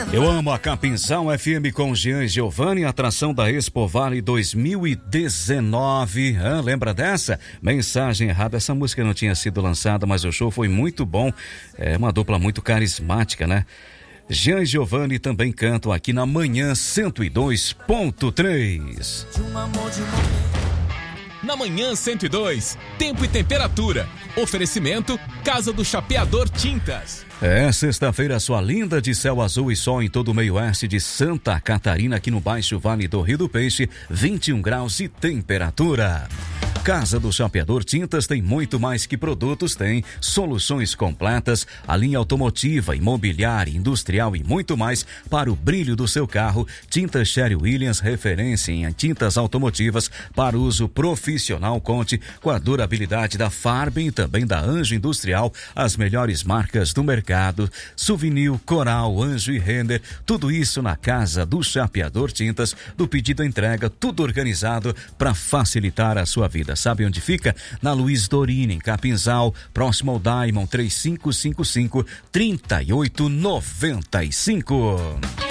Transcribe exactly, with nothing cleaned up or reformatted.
Eu amo a Capinzal F M com Jean e Giovanni, atração da Expo Vale dois mil e dezenove. Ah, lembra dessa? Mensagem errada, essa música não tinha sido lançada, mas o show foi muito bom. É uma dupla muito carismática, né? Jean e Giovanni também cantam aqui na Manhã cento e dois ponto três. Na Manhã cento e dois, tempo e temperatura. Oferecimento Casa do Chapeador Tintas. É sexta-feira, sua linda de céu azul e sol em todo o meio oeste de Santa Catarina, aqui no Baixo Vale do Rio do Peixe, vinte e um graus de temperatura. Casa do Chapeador Tintas tem muito mais que produtos, tem soluções completas, a linha automotiva, imobiliária, industrial e muito mais para o brilho do seu carro. Tintas Sherry Williams, referência em tintas automotivas para uso profissional. Conte com a durabilidade da Farben e também da Anjo Industrial, as melhores marcas do mercado. Souvenir, Coral, Anjo e Renner, tudo isso na Casa do Chapeador Tintas, do pedido à entrega, tudo organizado para facilitar a sua vida. Sabe onde fica? Na Luiz Dorini, em Capinzal, próximo ao Diamond, três cinco cinco cinco, três oito nove cinco.